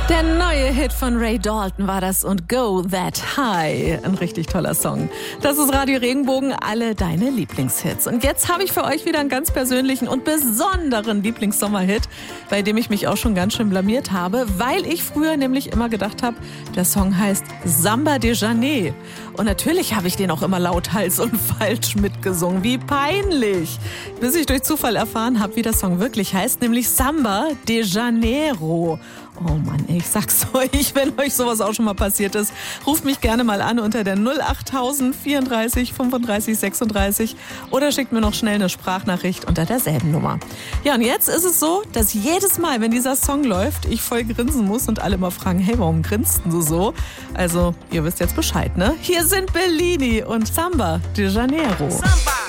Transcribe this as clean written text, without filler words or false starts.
Der neue Hit von Ray Dalton war das und Go That High. Ein richtig toller Song. Das ist Radio Regenbogen, alle deine Lieblingshits. Und jetzt habe ich für euch wieder einen ganz persönlichen und besonderen Lieblingssommerhit, bei dem ich mich auch schon ganz schön blamiert habe, weil ich früher nämlich immer gedacht habe, der Song heißt Samba de Janeiro. Und natürlich habe ich den auch immer lauthals und falsch mitgesungen. Wie peinlich. Bis ich durch Zufall erfahren habe, wie der Song wirklich heißt, nämlich Samba de Janeiro. Oh Mann, ich sag's euch, wenn euch sowas auch schon mal passiert ist, ruft mich gerne mal an unter der 08000 34 35 36 oder schickt mir noch schnell eine Sprachnachricht unter derselben Nummer. Ja, und jetzt ist es so, dass jedes Mal, wenn dieser Song läuft, ich voll grinsen muss und alle mal fragen, hey, warum grinst du so? Also, ihr wisst jetzt Bescheid, ne? Hier sind Bellini und Samba de Janeiro. Samba.